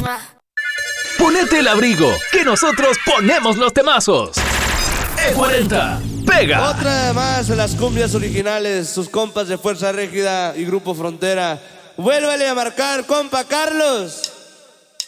Ponete el abrigo, que nosotros ponemos los temazos. E40, pega. Otra más de las cumbias originales, sus compas de Fuerza Régida y Grupo Frontera. Vuélvale a marcar, compa Carlos.